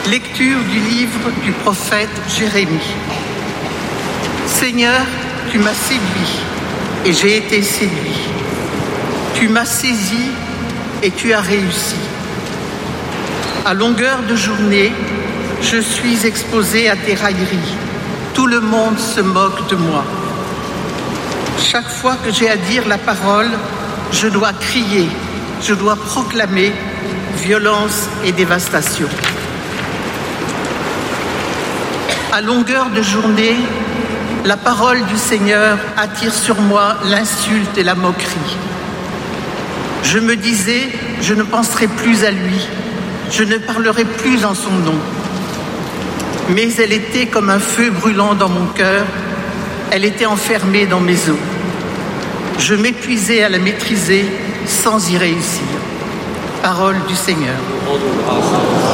Lecture du livre du prophète Jérémie. Seigneur, tu m'as séduit et j'ai été séduit. Tu m'as saisi et tu as réussi. À longueur de journée, je suis exposé à tes railleries. Tout le monde se moque de moi. Chaque fois que j'ai à dire la parole, je dois crier, je dois proclamer violence et dévastation. À longueur de journée, la parole du Seigneur attire sur moi l'insulte et la moquerie. Je me disais, je ne penserai plus à lui, je ne parlerai plus en son nom. Mais elle était comme un feu brûlant dans mon cœur, elle était enfermée dans mes os. Je m'épuisais à la maîtriser sans y réussir. Parole du Seigneur.